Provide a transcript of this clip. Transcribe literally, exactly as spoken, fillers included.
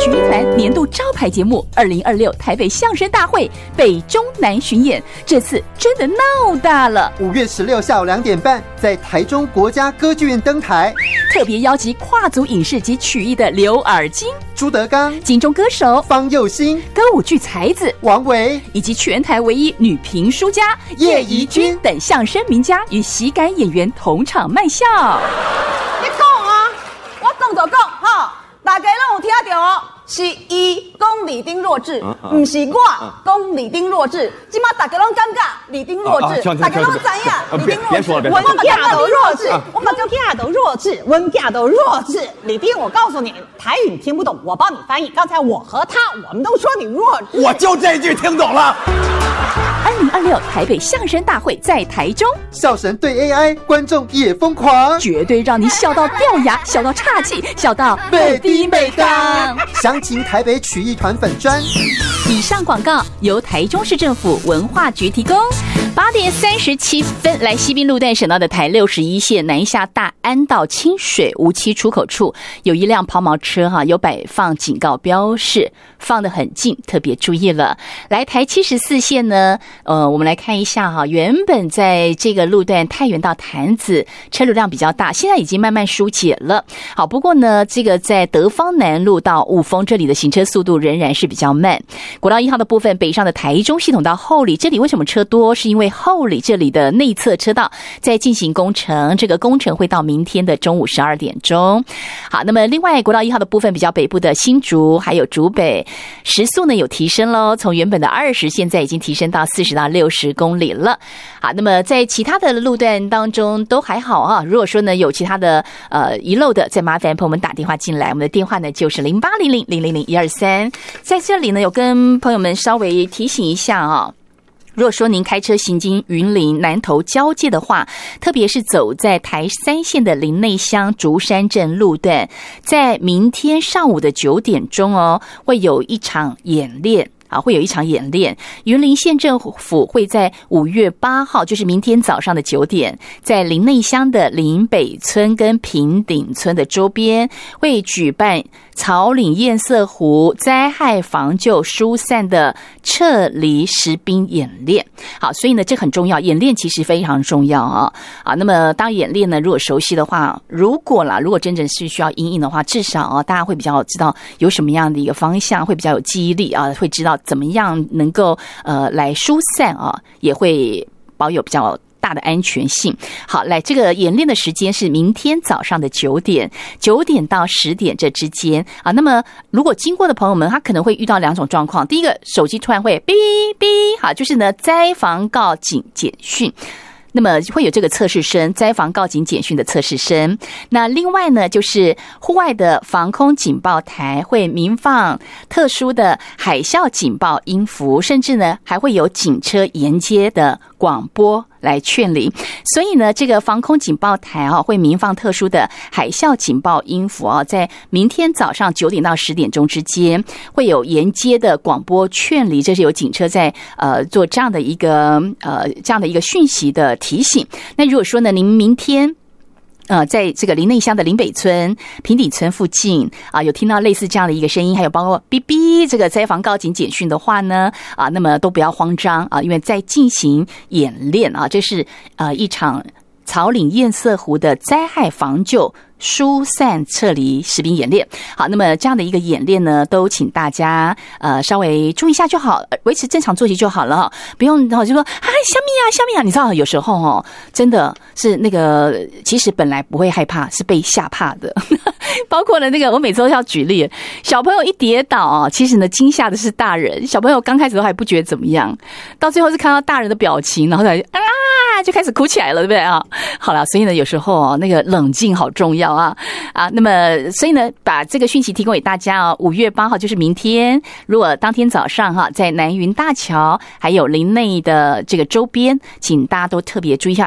曲艺团年度招牌节目二零二六台北相声大会北中南巡演，这次真的闹大了。 五月十六下午两点半，在台中国家歌剧院登台， 特别邀集跨族影视及曲艺的刘尔金、 朱德刚、 金钟歌手方佑兴、 歌舞剧才子王维，以及全台唯一女评书家叶怡君等相声名家与喜感演员同场卖笑。 你讲啊，我讲就讲哈，大家拢有听到哦。是伊讲李丁弱智，不是我讲李丁弱智。今嘛大家拢感觉李丁弱智，大家拢知影李丁弱智。 我们家都弱智，我们家都弱智，我们家都弱智。李丁，我告诉你，台语你听不懂，我帮你翻译。刚才我和他，我们都说你弱智， 我就这句听懂了。 二零二六台北相声大会在台中， 笑神对 A I， 观众也疯狂， 绝对让你笑到掉牙，笑到岔气，笑到美滴美当。 详情台北曲艺团粉专。 以上广告由台中市政府文化局提供。八点三十七分，来西滨路段省道的台六十一线南下大安道清水无期出口处，有一辆抛锚车哈，有摆放警告标示，放得很近，特别注意了。来台七十四线呢，呃，我们来看一下哈，原本在这个路段太原到潭子车流量比较大，现在已经慢慢疏解了。好，不过呢，这个在德芳南路到雾峰这里的行车速度仍然是比较慢。国道一号的部分，北上的台中系统到后里，这里为什么车多？是因为后里这里的内侧车道在进行工程，这个工程会到明天的中午十二点钟。好，那么另外国道一号的部分，比较北部的新竹还有竹北时速呢有提升咯，从原本的二十现在已经提升到四十到六十公里了。好，那么在其他的路段当中都还好啊。如果说呢有其他的呃遗漏的，再麻烦朋友们打电话进来，我们的电话呢就是零八零零零零零一二三。在这里呢有跟朋友们稍微提醒一下啊。如果说您开车行经云林南投交界的话，特别是走在台三线的林内乡竹山镇路段，在明天上午的九点钟哦，会有一场演练。啊，会有一场演练。云林县政府会在五月八号，就是明天早上的九点，在林内乡的林北村跟平顶村的周边，会举办草岭堰塞湖灾害防救疏散的撤离实兵演练。好，所以呢，这很重要，演练其实非常重要啊。啊，那么当演练呢，如果熟悉的话，如果啦，如果真正是需要因应的话，至少啊，大家会比较知道有什么样的一个方向，会比较有记忆力啊，会知道怎么样能够呃来疏散啊，也会保有比较大的安全性。好，来这个演练的时间是明天早上的九点，九点到十点这之间啊。那么如果经过的朋友们，他可能会遇到两种状况。第一个，手机突然会哔哔，好，就是呢灾防告警简讯。那么会有这个测试声，灾防告警简讯的测试声。那另外呢，就是户外的防空警报台会鸣放特殊的海啸警报音符，甚至呢还会有警车沿街的广播来劝离。所以呢，这个防空警报台啊会鸣放特殊的海啸警报音符啊，在明天早上九点到十点钟之间会有沿街的广播劝离，这是有警车在呃做这样的一个呃这样的一个讯息的提醒。那如果说呢，您明天呃，在这个林内乡的林北村、平顶村附近啊，有听到类似这样的一个声音，还有包括哔哔这个灾防告警简讯的话呢，啊，那么都不要慌张啊，因为在进行演练啊，这是呃一场草岭堰塞湖的灾害防救疏散撤离实兵演练。好，那么这样的一个演练呢，都请大家呃稍微注意一下就好，维持正常作息就好了，不用就说啊虾米啊虾米啊，你知道有时候哦，真的是那个其实本来不会害怕，是被吓怕的。包括了那个，我每次都要举例，小朋友一跌倒啊，其实呢惊吓的是大人，小朋友刚开始都还不觉得怎么样，到最后是看到大人的表情，然后才啊就开始哭起来了，对不对啊？好了，所以呢有时候哦那个冷静好重要啊啊，那么所以呢把这个讯息提供给大家哦，五月八号就是明天，如果当天早上哈在南云大桥还有林内的这个周边，请大家都特别注意一下，